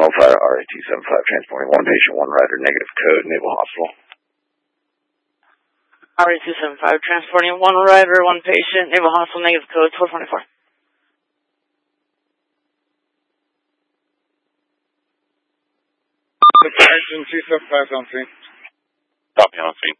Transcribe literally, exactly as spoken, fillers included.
Alpha R A two seven five, transporting one patient, one rider, negative code, Naval Hospital. R A two seven five, transporting one rider, one patient, Naval Hospital, negative code, four twenty-four. Action two seven five on scene. Copy on scene.